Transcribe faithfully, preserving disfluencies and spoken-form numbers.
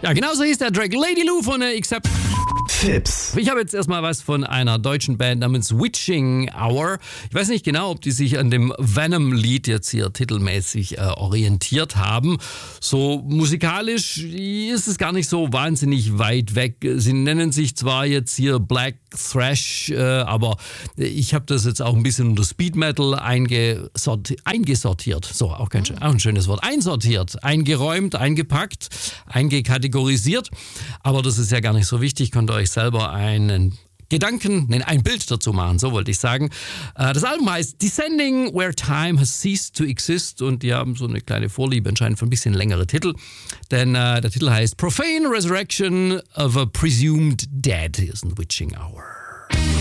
Ja, genau so hieß der Track. Lady Lou von der Accept. Fips. Ich habe jetzt erstmal was von einer deutschen Band namens Witching Hour. Ich weiß nicht genau, ob die sich an dem Venom-Lied jetzt hier titelmäßig äh, orientiert haben. So musikalisch ist es gar nicht so wahnsinnig weit weg. Sie nennen sich zwar jetzt hier Black Thrash, äh, aber ich habe das jetzt auch ein bisschen unter Speed Metal eingesorti- eingesortiert. So, auch, kein, auch ein schönes Wort. Einsortiert, eingeräumt, eingepackt, eingekategorisiert. Aber das ist ja gar nicht so wichtig. Könnt ihr euch selber einen Gedanken, nein, ein Bild dazu machen, so wollte ich sagen. Das Album heißt Descending Where Time Has Ceased to Exist und die haben so eine kleine Vorliebe anscheinend für ein bisschen längere Titel, denn äh, der Titel heißt Profane Resurrection of a Presumed Dead. Hier ist ein Witching Hour.